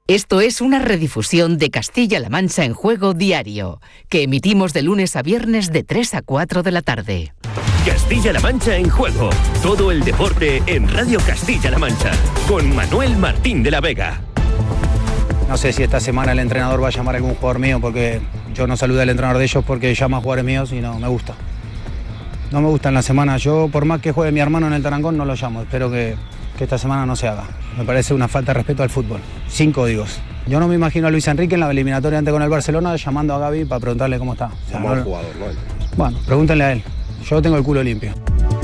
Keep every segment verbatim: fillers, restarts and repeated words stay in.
Esto es una redifusión de Castilla-La Mancha en Juego diario, que emitimos de lunes a viernes de tres a cuatro de la tarde. Castilla-La Mancha en Juego. Todo el deporte en Radio Castilla-La Mancha. Con Manuel Martín de la Vega. No sé si esta semana el entrenador va a llamar a algún jugador mío, porque yo no saludo al entrenador de ellos porque llama a jugadores míos y no me gusta. No me gusta en la semana. Yo, por más que juegue mi hermano en el Tarancón, no lo llamo. Espero que, que esta semana no se haga. Me parece una falta de respeto al fútbol. Sin códigos. Yo no me imagino a Luis Enrique en la eliminatoria antes con el Barcelona llamando a Gavi para preguntarle cómo está. O sea, Como no, jugador, ¿no? Bueno, pregúntenle a él. Yo tengo el culo limpio.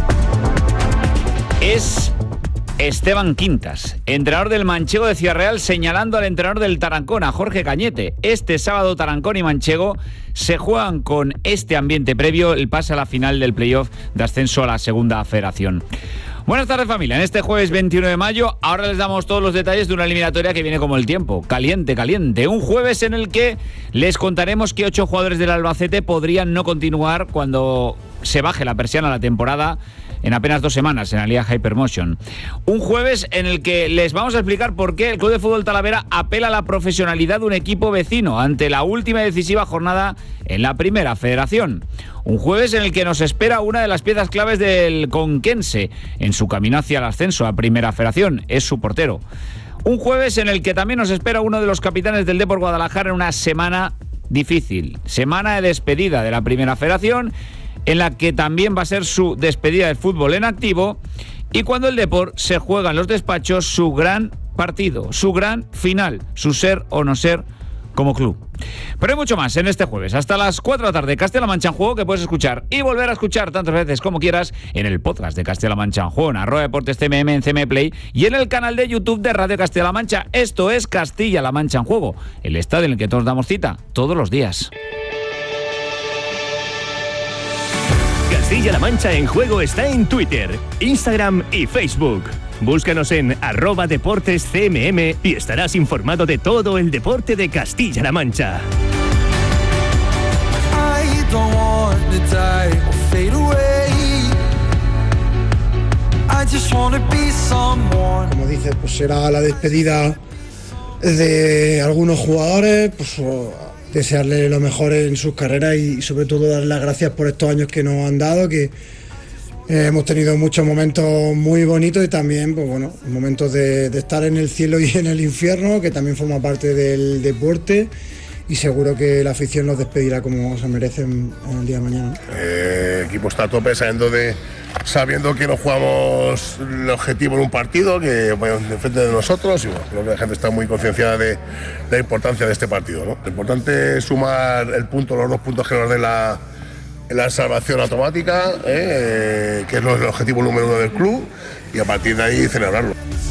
Es Esteban Quintas, entrenador del Manchego de Ciudad Real, señalando al entrenador del Tarancón, a Jorge Cañete. Este sábado Tarancón y Manchego se juegan con este ambiente previo el pase a la final del playoff de ascenso a la segunda federación. Buenas tardes, familia. En este jueves veintiuno de mayo, ahora les damos todos los detalles de una eliminatoria que viene como el tiempo. Caliente, caliente. Un jueves en el que les contaremos que ocho jugadores del Albacete podrían no continuar cuando se baje la persiana a la temporada en apenas dos semanas en la Liga Hypermotion. Un jueves en el que les vamos a explicar por qué el Club de Fútbol Talavera apela a la profesionalidad de un equipo vecino ante la última y decisiva jornada en la Primera Federación. Un jueves en el que nos espera una de las piezas claves del conquense en su camino hacia el ascenso a Primera Federación. Es su portero. Un jueves en el que también nos espera uno de los capitanes del Depor Guadalajara en una semana difícil. Semana de despedida de la Primera Federación, en la que también va a ser su despedida del fútbol en activo, y cuando el Depor se juega en los despachos su gran partido, su gran final, su ser o no ser como club. Pero hay mucho más en este jueves, hasta las cuatro de la tarde, Castilla-La Mancha en Juego, que puedes escuchar y volver a escuchar tantas veces como quieras en el podcast de Castilla-La Mancha en Juego, en arroba deportes C M M en C M Play y en el canal de YouTube de Radio Castilla-La Mancha. Esto es Castilla-La Mancha en Juego, el estadio en el que todos damos cita todos los días. Castilla-La Mancha en Juego está en Twitter, Instagram y Facebook. Búscanos en arroba deportes C M M y estarás informado de todo el deporte de Castilla-La Mancha. Como dices, pues será la despedida de algunos jugadores, pues desearle lo mejor en sus carreras y sobre todo darle las gracias por estos años que nos han dado, que eh, hemos tenido muchos momentos muy bonitos y también pues bueno, momentos de, de estar en el cielo y en el infierno, que también forma parte del deporte, y seguro que la afición los despedirá como se merecen en el día de mañana. Eh, el equipo está a tope sabiendo, de, sabiendo que no jugamos el objetivo en un partido, que vayan de frente de nosotros, y bueno, creo que la gente está muy concienciada de, de la importancia de este partido, ¿no? Lo importante es sumar el punto, los dos puntos que nos den la, la salvación automática, ¿eh? que es el objetivo número uno del club, y a partir de ahí celebrarlo.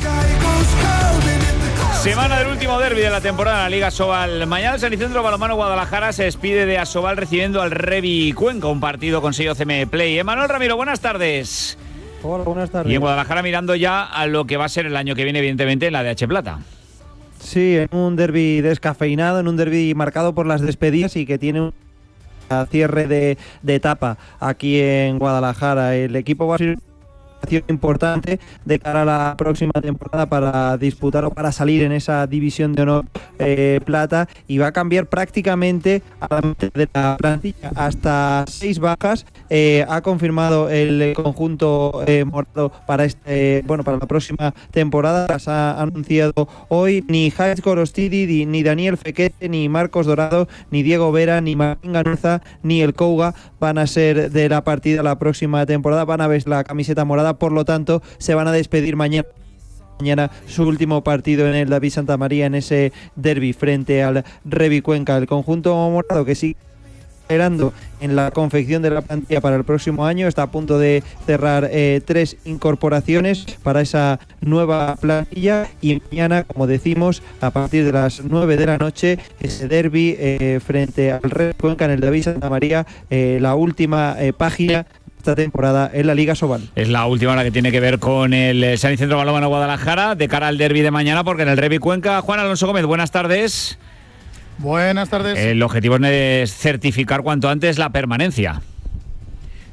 Semana del último derbi de la temporada en la Liga Asobal. Mañana el Sanicentro Balonmano Guadalajara se despide de Asobal recibiendo al Revi Cuenca, un partido con sello C M Play. Emanuel Ramiro, buenas tardes. Hola, buenas tardes. Y en Guadalajara mirando ya a lo que va a ser el año que viene, evidentemente, en la D H Plata. Sí, en un derbi descafeinado, en un derbi marcado por las despedidas y que tiene un cierre de, de etapa aquí en Guadalajara. El equipo va a ser importante de cara a la próxima temporada para disputar o para salir en esa división de honor eh, plata, y va a cambiar prácticamente a la mitad de la plantilla, hasta seis bajas. Eh, ha confirmado el conjunto eh, morado para este bueno para la próxima temporada. Las ha anunciado hoy. Ni Hajj Gorostidi, ni Daniel Fequete, ni Marcos Dorado, ni Diego Vera, ni Martín Ganuza, ni el Couga van a ser de la partida la próxima temporada, van a ver la camiseta morada. Por lo tanto, se van a despedir mañana. Mañana su último partido en el David Santa María, en ese derbi frente al Revi Cuenca. El conjunto morado, que sigue esperando en la confección de la plantilla para el próximo año, está a punto de cerrar eh, tres incorporaciones para esa nueva plantilla, y mañana, como decimos, a partir de las nueve de la noche, ese derbi eh, frente al Revi Cuenca en el David Santa María, eh, la última eh, página esta temporada en la Liga Asobal. Es la última, la que tiene que ver con el Sanicentro Balonmano Guadalajara de cara al derbi de mañana, porque en el Revi Cuenca, Juan Alonso Gómez, buenas tardes. Buenas tardes. El objetivo es certificar cuanto antes la permanencia.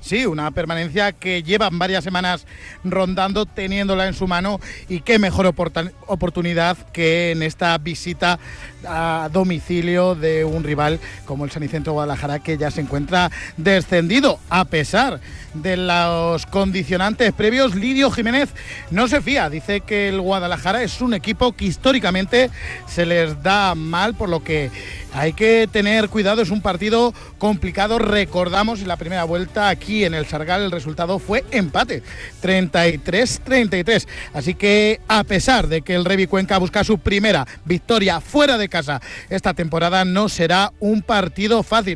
Sí, una permanencia que llevan varias semanas rondando, teniéndola en su mano, y qué mejor oportun- oportunidad que en esta visita a domicilio de un rival como el San Vicente Guadalajara, que ya se encuentra descendido. A pesar de los condicionantes previos, Lidio Jiménez no se fía, dice que el Guadalajara es un equipo que históricamente se les da mal, por lo que hay que tener cuidado, es un partido complicado. Recordamos en la primera vuelta aquí en el Sargal el resultado fue empate, treinta y tres treinta y tres. Así que a pesar de que el Revi Cuenca busca su primera victoria fuera de casa esta temporada, no será un partido fácil.